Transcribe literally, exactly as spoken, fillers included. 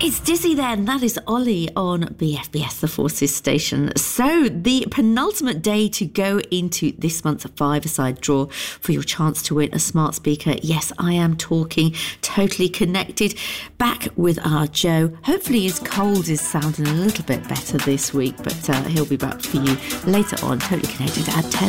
It's Dizzy then. That is Ollie on B F B S, the Forces station. So the penultimate day to go into this month's five-a-side draw for your chance to win a smart speaker. Yes, I am talking Totally Connected. Back with our Joe. Hopefully his cold is sounding a little bit better this week, but uh, he'll be back for you later on. Totally Connected at ten.